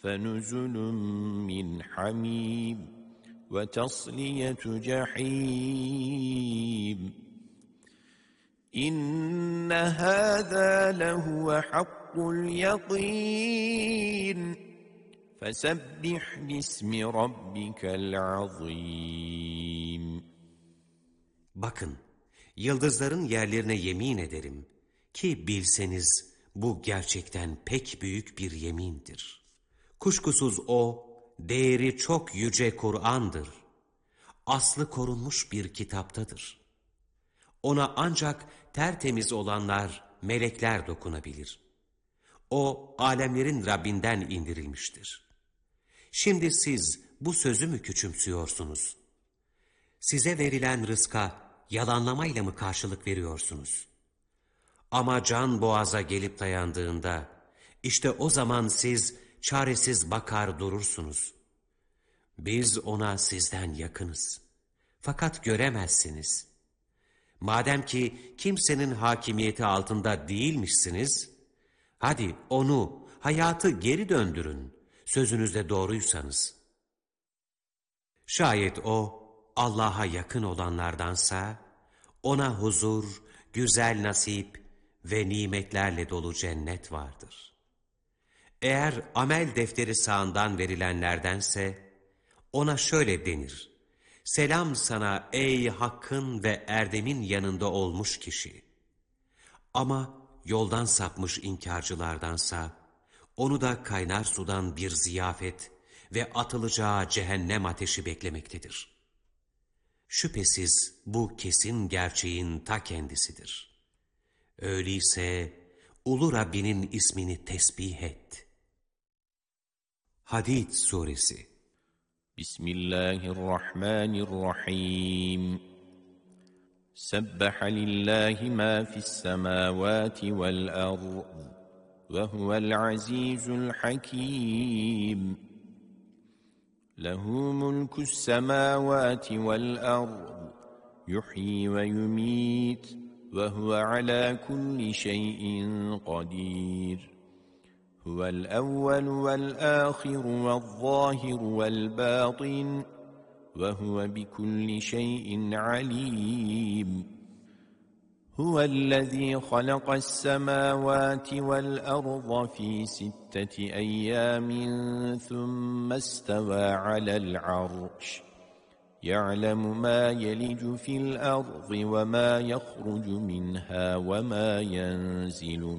فَنُزُلٌ مِّنْ حَمِيمٍ وَتَصْلِيَةُ جَحِيمٍ إِنَّ هَذَا لَهُوَ حَقُّ الْيَقِينِ فَسَبِّحْ بِاسْمِ رَبِّكَ الْعَظِيمِ. Bakın, yıldızların yerlerine yemin ederim ki bilseniz bu gerçekten pek büyük bir yemindir. Kuşkusuz o, değeri çok yüce Kur'an'dır. Aslı korunmuş bir kitaptadır. Ona ancak tertemiz olanlar, melekler dokunabilir. O, alemlerin Rabbinden indirilmiştir. Şimdi siz bu sözü mü küçümsüyorsunuz? Size verilen rızka yalanlamayla mı karşılık veriyorsunuz? Ama can boğaza gelip dayandığında, işte o zaman siz çaresiz bakar durursunuz. Biz ona sizden yakınız. Fakat göremezsiniz. Madem ki kimsenin hakimiyeti altında değilmişsiniz, hadi onu, hayatı geri döndürün, sözünüzde doğruysanız. Şayet o, Allah'a yakın olanlardansa, ona huzur, güzel nasip ve nimetlerle dolu cennet vardır. Eğer amel defteri sağından verilenlerdense, ona şöyle denir: selam sana ey hakkın ve erdemin yanında olmuş kişi. Ama yoldan sapmış inkarcılardansa, onu da kaynar sudan bir ziyafet ve atılacağı cehennem ateşi beklemektedir. Şüphesiz bu kesin gerçeğin ta kendisidir. Öyleyse Ulu Rabbinin ismini tesbih et. Hadid Suresi. Bismillahirrahmanirrahim. Sebbaha lillahi ma fis semavati vel ard ve huvel azizul hakim. Lehu mulkus semavati vel ard yuhyi ve yumit ve huve ala kulli şeyin kadir. Huvel evvelu vel âhiru vel zâhiru vel bâtin ve huve bikulli şeyin alîm. Huvellezî halakas semâvâti vel arda fî sitteti eyyâmin thumme istevâ alel arş. يَعْلَمُ مَا يَلِجُ فِي الْأَرْضِ وَمَا يَخْرُجُ مِنْهَا وَمَا يَنْزِلُ